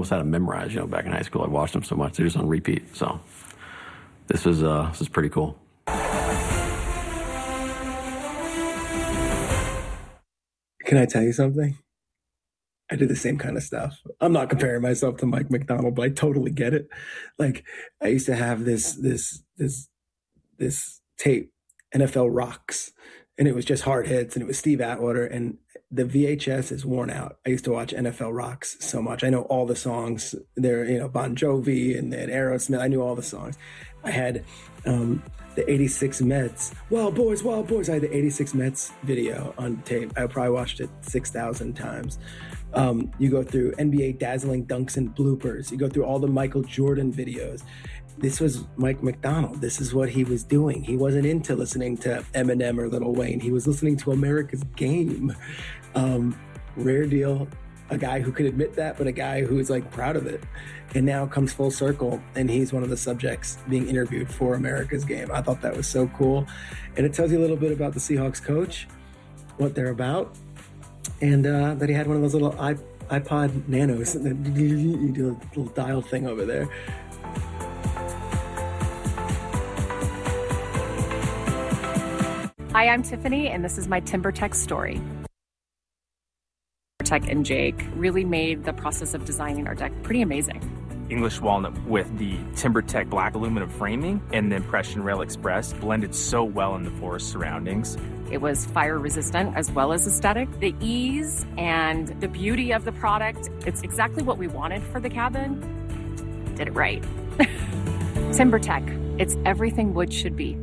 almost had them memorized, back in high school. I watched them so much. They're just on repeat. So this is pretty cool. Can I tell you something? I do the same kind of stuff. I'm not comparing myself to Mike Macdonald, but I totally get it. Like, I used to have this tape, NFL Rocks, and it was just hard hits, and it was Steve Atwater, and the VHS is worn out. I used to watch NFL Rocks so much. I know all the songs. There, Bon Jovi and Aerosmith. I knew all the songs. I had the 86 Mets. Wild Boys. I had the 86 Mets video on tape. I probably watched it 6,000 times. You go through NBA dazzling dunks and bloopers. You go through all the Michael Jordan videos. This was Mike Macdonald. This is what he was doing. He wasn't into listening to Eminem or Lil Wayne. He was listening to America's Game. Rare deal. A guy who could admit that, but a guy who is proud of it. And now comes full circle, and he's one of the subjects being interviewed for America's Game. I thought that was so cool. And it tells you a little bit about the Seahawks coach, what they're about, and that he had one of those little iPod Nanos, you do a little dial thing over there. Hi, I'm Tiffany, and this is my TimberTech story. TimberTech and Jake really made the process of designing our deck pretty amazing. English walnut with the TimberTech black aluminum framing and the Impression Rail Express blended so well in the forest surroundings. It was fire resistant as well as aesthetic. The ease and the beauty of the product, it's exactly what we wanted for the cabin. Did it right. TimberTech, it's everything wood should be.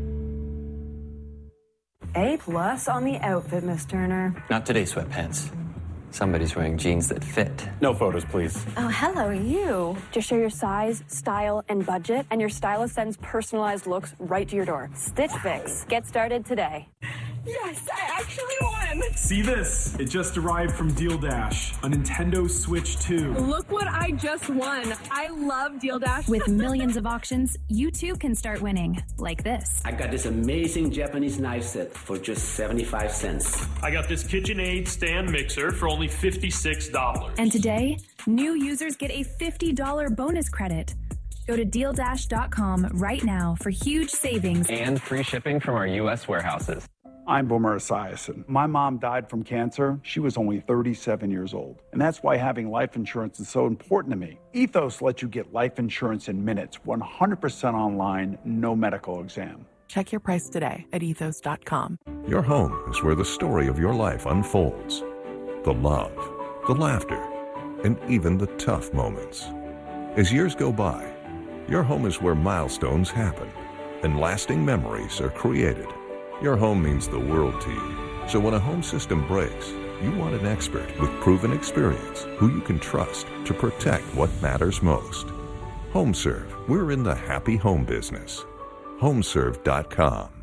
A+ on the outfit, Miss Turner. Not today, sweatpants. Somebody's wearing jeans that fit. No photos, please. Oh, hello, you. Just share your size, style, and budget, and your stylist sends personalized looks right to your door. Stitch Fix. Get started today. Yes, I actually won! See this? It just arrived from Deal Dash, a Nintendo Switch 2. Look what I just won. I love Deal Dash. With millions of auctions, you too can start winning, like this. I got this amazing Japanese knife set for just 75 cents. I got this KitchenAid stand mixer for only $56. And today, new users get a $50 bonus credit. Go to DealDash.com right now for huge savings and free shipping from our U.S. warehouses. I'm Boomer Esiason. My mom died from cancer. She was only 37 years old. And that's why having life insurance is so important to me. Ethos lets you get life insurance in minutes, 100% online, no medical exam. Check your price today at ethos.com. Your home is where the story of your life unfolds. The love, the laughter, and even the tough moments. As years go by, your home is where milestones happen and lasting memories are created. Your home means the world to you. So when a home system breaks, you want an expert with proven experience who you can trust to protect what matters most. HomeServe, we're in the happy home business. HomeServe.com.